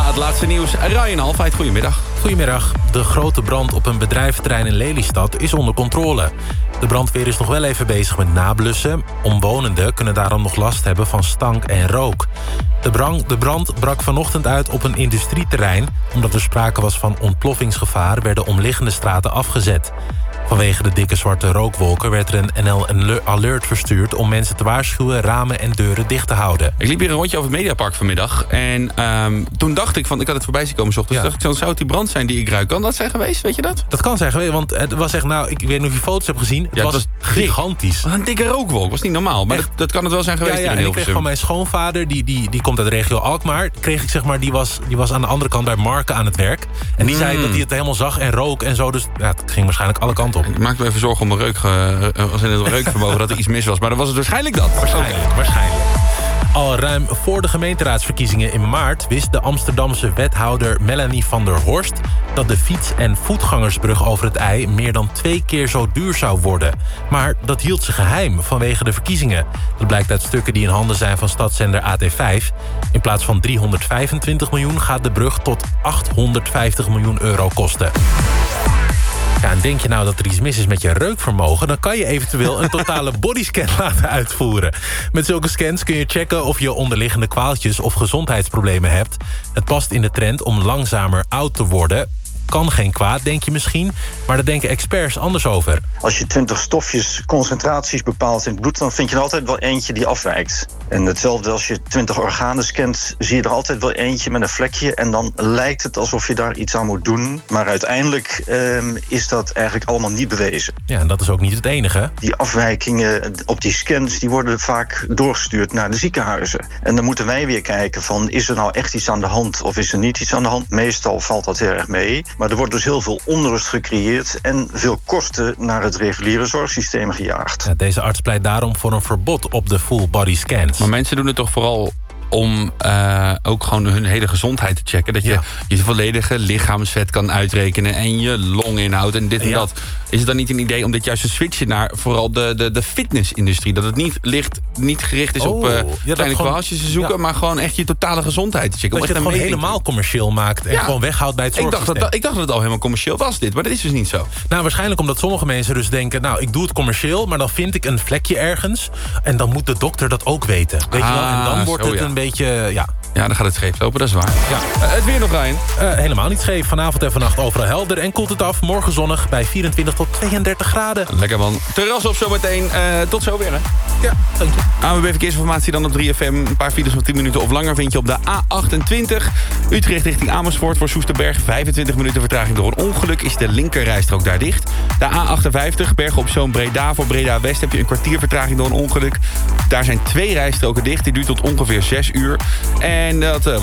het laatste nieuws. Ryan Halfheid, goedemiddag. Goedemiddag. De grote brand op een bedrijventerrein in Lelystad is onder controle. De brandweer is nog wel even bezig met nablussen. Omwonenden kunnen daarom nog last hebben van stank en rook. De brand brak vanochtend uit op een industrieterrein. Omdat er sprake was van ontploffingsgevaar werden omliggende straten afgezet. Vanwege de dikke zwarte rookwolken werd er een NL-alert verstuurd om mensen te waarschuwen ramen en deuren dicht te houden. Ik liep hier een rondje over het Mediapark vanmiddag. En toen dacht ik ik had het voorbij zien komen 's ochtends. Dacht ik, zou het die brand zijn die ik ruik? Kan dat zijn geweest? Weet je dat? Dat kan zijn geweest, want het was echt, ik weet niet of je foto's hebt gezien. Het was gigantisch. Een dikke rookwolk, was niet normaal. Maar dat kan het wel zijn geweest. Ja, en ik kreeg van mijn schoonvader, die komt uit de regio Alkmaar. Kreeg ik die was aan de andere kant bij Marken aan het werk. En die zei dat hij het helemaal zag en rook en zo. Dus het ging waarschijnlijk alle kanten op. Ik maakte me even zorgen om mijn reukvermogen dat er iets mis was. Maar dan was het waarschijnlijk dat. Waarschijnlijk. Al ruim voor de gemeenteraadsverkiezingen in maart wist de Amsterdamse wethouder Melanie van der Horst dat de fiets- en voetgangersbrug over het IJ meer dan 2 keer zo duur zou worden. Maar dat hield ze geheim vanwege de verkiezingen. Dat blijkt uit stukken die in handen zijn van stadszender AT5. In plaats van 325 miljoen gaat de brug tot 850 miljoen euro kosten. Ja, en denk je nou dat er iets mis is met je reukvermogen, dan kan je eventueel een totale bodyscan laten uitvoeren. Met zulke scans kun je checken of je onderliggende kwaaltjes of gezondheidsproblemen hebt. Het past in de trend om langzamer oud te worden. Kan geen kwaad, denk je misschien, maar daar denken experts anders over. Als je 20 stofjes concentraties bepaalt in het bloed, dan vind je er altijd wel eentje die afwijkt. En hetzelfde als je 20 organen scant, zie je er altijd wel eentje met een vlekje. En dan lijkt het alsof je daar iets aan moet doen. Maar uiteindelijk is dat eigenlijk allemaal niet bewezen. Ja, en dat is ook niet het enige. Die afwijkingen op die scans die worden vaak doorgestuurd naar de ziekenhuizen. En dan moeten wij weer kijken van, is er nou echt iets aan de hand of is er niet iets aan de hand? Meestal valt dat heel erg mee. Maar er wordt dus heel veel onrust gecreëerd en veel kosten naar het reguliere zorgsysteem gejaagd. Ja, deze arts pleit daarom voor een verbod op de full body scans. Maar mensen doen het toch vooral om ook gewoon hun hele gezondheid te checken. Dat je je volledige lichaamsvet kan uitrekenen en je longinhoud en dit en dat. Is het dan niet een idee om dit juist te switchen naar vooral de fitnessindustrie? Dat het niet gericht is op kleine kwaaltjes te zoeken, maar gewoon echt je totale gezondheid te checken. Dat je het gewoon helemaal commercieel maakt en gewoon weghoudt bij het zorgsysteem. Ik dacht dat het al helemaal commercieel was dit, maar dat is dus niet zo. Nou, waarschijnlijk omdat sommige mensen dus denken, ik doe het commercieel, maar dan vind ik een vlekje ergens en dan moet de dokter dat ook weten. Weet je wel? En dan wordt het een beetje, Ja, dan gaat het scheef lopen, dat is waar. Ja. Het weer nog, Ryan? Helemaal niet scheef. Vanavond en vannacht overal helder en koelt het af. Morgen zonnig bij 24 tot 32 graden. Lekker man. Terras op zometeen. Tot zo weer, hè? Ja, dank je. ANWB Verkeersinformatie dan op 3FM. Een paar files van 10 minuten of langer vind je op de A28. Utrecht richting Amersfoort voor Soesterberg. 25 minuten vertraging door een ongeluk. Is de linkerrijstrook daar dicht. De A58, Bergen op Zoom Breda. Voor Breda West heb je een kwartier vertraging door een ongeluk. Daar zijn 2 rijstroken dicht. Die duurt tot ongeveer 6 uur. En dat